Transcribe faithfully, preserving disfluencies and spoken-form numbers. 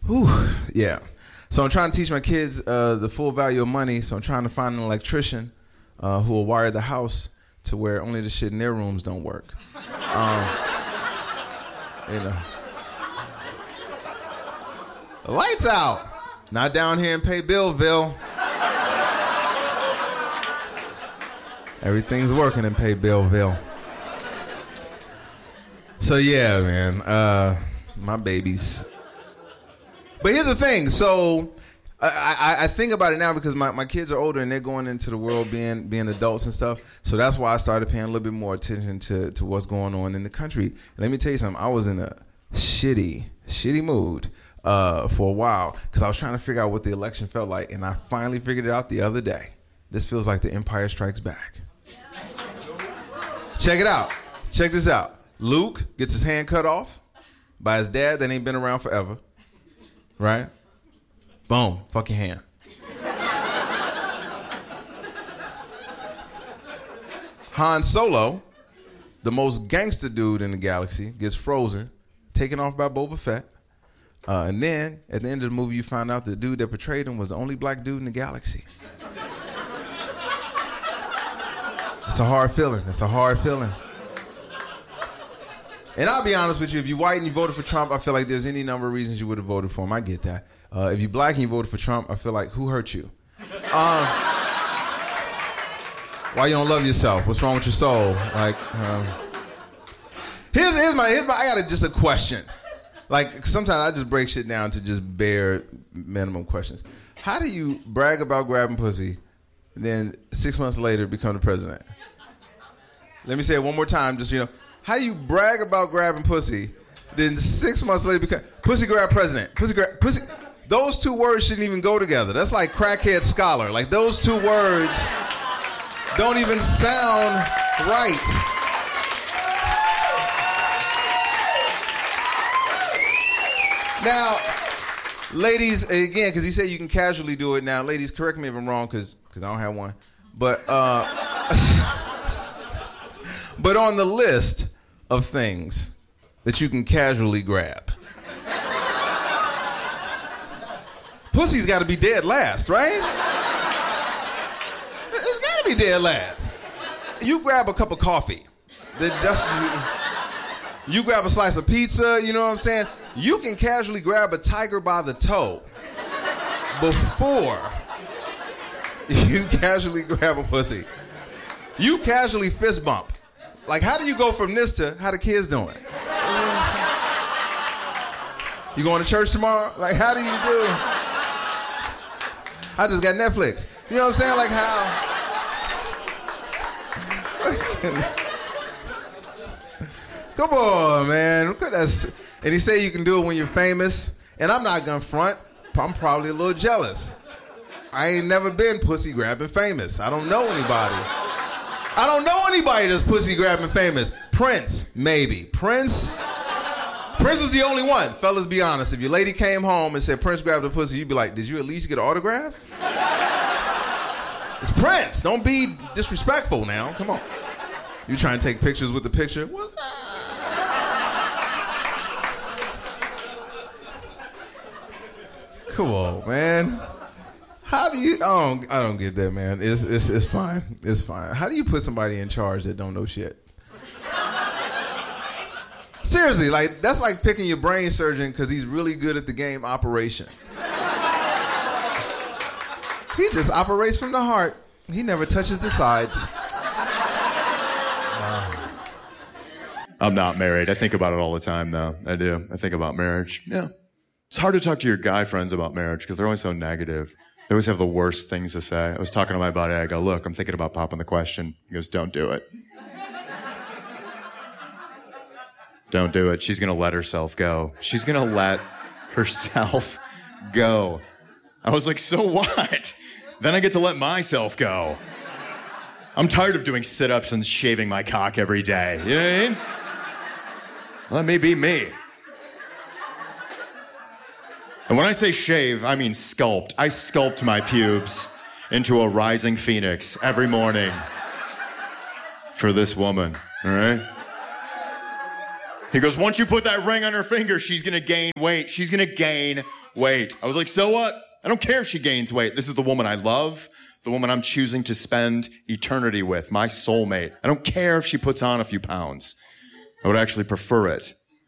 Whew, yeah. So I'm trying to teach my kids uh, the full value of money. So I'm trying to find an electrician uh, who will wire the house to where only the shit in their rooms don't work. Um, you know. The lights out. Not down here in Paybillville. Everything's working in Paybillville. So yeah, man, uh, my babies. But here's the thing. So I, I, I think about it now because my, my kids are older and they're going into the world being being adults and stuff. So that's why I started paying a little bit more attention to, to what's going on in the country. And let me tell you something. I was in a shitty, shitty mood uh, for a while because I was trying to figure out what the election felt like. And I finally figured it out the other day. This feels like the Empire Strikes Back. Check it out. Check this out. Luke gets his hand cut off by his dad that ain't been around forever. Right? Boom. Fuck your hand. Han Solo, the most gangster dude in the galaxy, gets frozen, taken off by Boba Fett. Uh, and then, at the end of the movie, you find out the dude that portrayed him was the only black dude in the galaxy. It's a hard feeling. It's a hard feeling. And I'll be honest with you, if you're white and you voted for Trump, I feel like there's any number of reasons you would have voted for him. I get that. Uh, if you're black and you voted for Trump, I feel like, who hurt you? Um, why you don't love yourself? What's wrong with your soul? Like, um, here's, here's my, here's my, I got a, just a question. Like, sometimes I just break shit down to just bare minimum questions. How do you brag about grabbing pussy, then six months later become the president? Let me say it one more time, just, you know. How do you brag about grabbing pussy, then six months later become pussy grab president? Pussy grab pussy. Those two words shouldn't even go together. That's like crackhead scholar. Like those two words don't even sound right. Now, ladies, again, because he said you can casually do it. Now, ladies, correct me if I'm wrong, because because I don't have one. But uh, but on the list of things that you can casually grab, pussy's got to be dead last, right? It's got to be dead last. You grab a cup of coffee. That's, you, you grab a slice of pizza, you know what I'm saying? You can casually grab a tiger by the toe before you casually grab a pussy. You casually fist bump. Like, how do you go from this to how the kids doing? You going to church tomorrow? Like, how do you do? I just got Netflix. You know what I'm saying? Like, how? Come on, man. That's, and he say you can do it when you're famous. And I'm not gonna front. I'm probably a little jealous. I ain't never been pussy grabbing famous. I don't know anybody. I don't know anybody that's pussy grabbing famous. Prince, maybe. Prince? Prince was the only one. Fellas, be honest. If your lady came home and said Prince grabbed a pussy, you'd be like, did you at least get an autograph? It's Prince. Don't be disrespectful now. Come on. You trying to take pictures with the picture? What's that? Come on, man. How do you? I don't. I don't get that, man. It's it's it's fine. It's fine. How do you put somebody in charge that don't know shit? Seriously, like that's like picking your brain surgeon because he's really good at the game Operation. He just operates from the heart. He never touches the sides. I'm not married. I think about it all the time, though. I do. I think about marriage. Yeah. It's hard to talk to your guy friends about marriage because they're always so negative. They always have the worst things to say. I was talking to my buddy. I go, look, I'm thinking about popping the question. He goes, don't do it. Don't do it. She's going to let herself go. She's going to let herself go. I was like, so what? Then I get to let myself go. I'm tired of doing sit-ups and shaving my cock every day. You know what I mean? Well, that may be me. And when I say shave, I mean sculpt. I sculpt my pubes into a rising phoenix every morning for this woman, all right? He goes, once you put that ring on her finger, she's going to gain weight. She's going to gain weight. I was like, so what? I don't care if she gains weight. This is the woman I love, the woman I'm choosing to spend eternity with, my soulmate. I don't care if she puts on a few pounds. I would actually prefer it